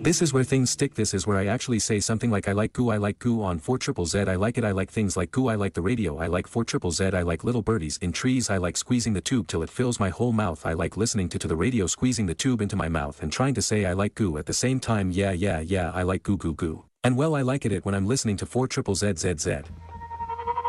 This is where things stick. This is where I actually say something like I like goo on 4 triple Z. I like it. I like things like goo. I like the radio. I like 4 triple Z. I like little birdies in trees. I like squeezing the tube till it fills my whole mouth. I like listening to the radio, squeezing the tube into my mouth and trying to say I like goo at the same time. Yeah, I like goo. And well, I like it when I'm listening to 4 triple Z.